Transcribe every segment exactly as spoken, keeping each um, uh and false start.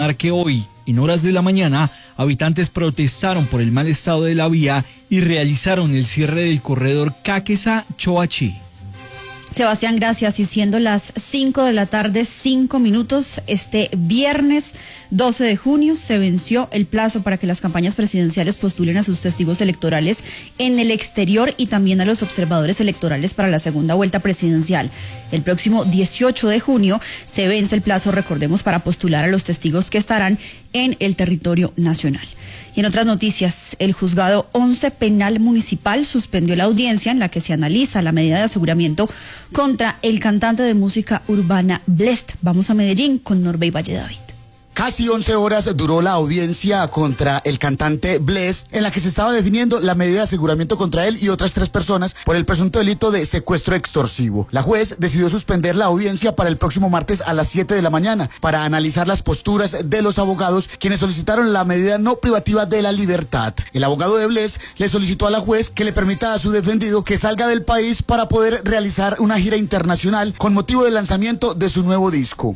recordar que hoy, en horas de la mañana, habitantes protestaron por el mal estado de la vía y realizaron el cierre del corredor Caquesa-Choachí. Sebastián, gracias. Y siendo las cinco de la tarde, cinco minutos, este viernes doce de junio se venció el plazo para que las campañas presidenciales postulen a sus testigos electorales en el exterior y también a los observadores electorales para la segunda vuelta presidencial. El próximo dieciocho de junio se vence el plazo, recordemos, para postular a los testigos que estarán en el territorio nacional. Y en otras noticias, el juzgado once penal municipal suspendió la audiencia en la que se analiza la medida de aseguramiento contra el cantante de música urbana Blest. Vamos a Medellín con Norbey Valle David. Casi once horas duró la audiencia contra el cantante Blest, en la que se estaba definiendo la medida de aseguramiento contra él y otras tres personas por el presunto delito de secuestro extorsivo. La juez decidió suspender la audiencia para el próximo martes a las siete de la mañana para analizar las posturas de los abogados, quienes solicitaron la medida no privativa de la libertad. El abogado de Blest le solicitó a la juez que le permita a su defendido que salga del país para poder realizar una gira internacional con motivo del lanzamiento de su nuevo disco.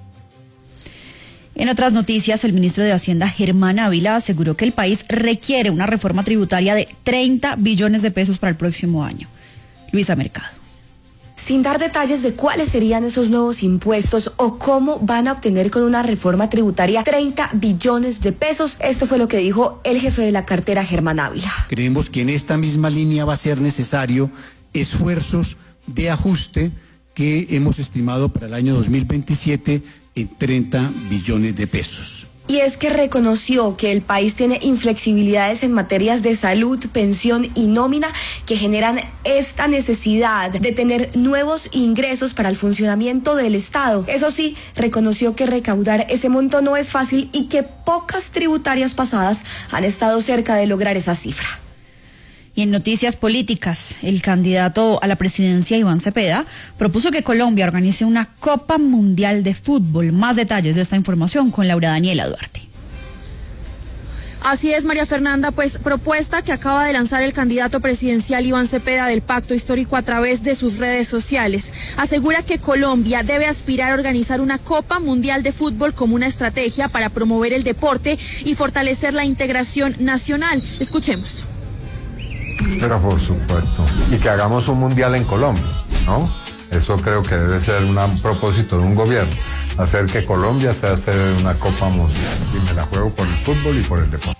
En otras noticias, el ministro de Hacienda, Germán Ávila, aseguró que el país requiere una reforma tributaria de treinta billones de pesos para el próximo año. Luisa Mercado. Sin dar detalles de cuáles serían esos nuevos impuestos o cómo van a obtener con una reforma tributaria treinta billones de pesos, esto fue lo que dijo el jefe de la cartera, Germán Ávila. Creemos que en esta misma línea va a ser necesario esfuerzos de ajuste que hemos estimado para el año dos mil veintisiete en treinta billones de pesos. Y es que reconoció que el país tiene inflexibilidades en materias de salud, pensión y nómina que generan esta necesidad de tener nuevos ingresos para el funcionamiento del Estado. Eso sí, reconoció que recaudar ese monto no es fácil y que pocas tributarias pasadas han estado cerca de lograr esa cifra. Y en noticias políticas, el candidato a la presidencia, Iván Cepeda, propuso que Colombia organice una Copa Mundial de Fútbol. Más detalles de esta información con Laura Daniela Duarte. Así es, María Fernanda, pues propuesta que acaba de lanzar el candidato presidencial Iván Cepeda del Pacto Histórico a través de sus redes sociales. Asegura que Colombia debe aspirar a organizar una Copa Mundial de Fútbol como una estrategia para promover el deporte y fortalecer la integración nacional. Escuchemos. Pero por supuesto, y que hagamos un mundial en Colombia, ¿no? Eso creo que debe ser un propósito de un gobierno, hacer que Colombia sea hacer una Copa Mundial. Y me la juego por el fútbol y por el deporte.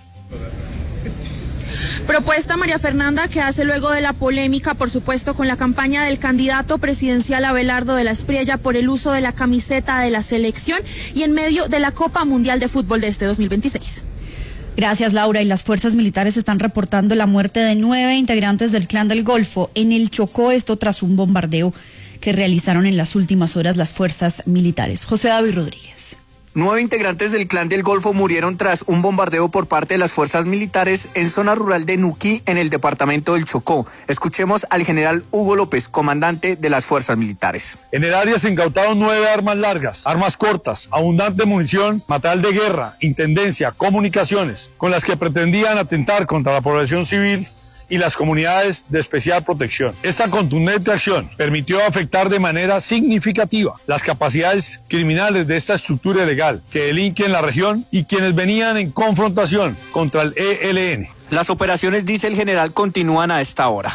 Propuesta, María Fernanda, que hace luego de la polémica, por supuesto, con la campaña del candidato presidencial Abelardo de la Espriella por el uso de la camiseta de la selección y en medio de la Copa Mundial de Fútbol de este dos mil veintiséis. Gracias, Laura. Y las fuerzas militares están reportando la muerte de nueve integrantes del Clan del Golfo en el Chocó, esto tras un bombardeo que realizaron en las últimas horas las fuerzas militares. José David Rodríguez. Nueve integrantes del Clan del Golfo murieron tras un bombardeo por parte de las fuerzas militares en zona rural de Nuquí, en el departamento del Chocó. Escuchemos al general Hugo López, comandante de las fuerzas militares. En el área se incautaron nueve armas largas, armas cortas, abundante munición, material de guerra, intendencia, comunicaciones, con las que pretendían atentar contra la población civil y las comunidades de especial protección. Esta contundente acción permitió afectar de manera significativa las capacidades criminales de esta estructura ilegal que delinque en la región y quienes venían en confrontación contra el E L N. Las operaciones, dice el general, continúan a esta hora.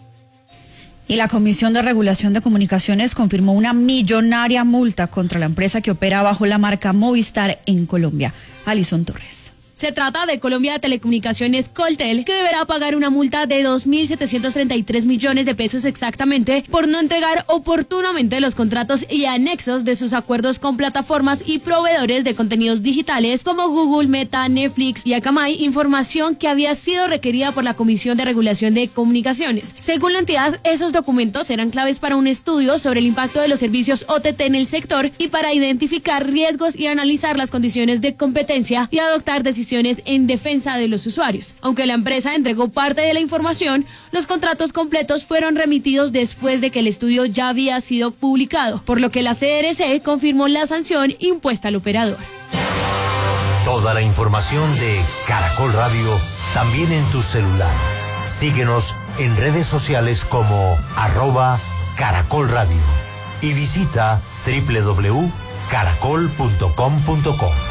Y la Comisión de Regulación de Comunicaciones confirmó una millonaria multa contra la empresa que opera bajo la marca Movistar en Colombia. Alison Torres. Se trata de Colombia Telecomunicaciones Coltel, que deberá pagar una multa de dos mil setecientos treinta y tres millones de pesos exactamente por no entregar oportunamente los contratos y anexos de sus acuerdos con plataformas y proveedores de contenidos digitales como Google, Meta, Netflix y Akamai, información que había sido requerida por la Comisión de Regulación de Comunicaciones. Según la entidad, esos documentos eran claves para un estudio sobre el impacto de los servicios O T T en el sector y para identificar riesgos y analizar las condiciones de competencia y adoptar decisiones en defensa de los usuarios. Aunque la empresa entregó parte de la información, los contratos completos fueron remitidos después de que el estudio ya había sido publicado, por lo que la C R C confirmó la sanción impuesta al operador. Toda la información de Caracol Radio también en tu celular. Síguenos en redes sociales como arroba Caracol Radio y visita doble u doble u doble u punto caracol punto com punto co.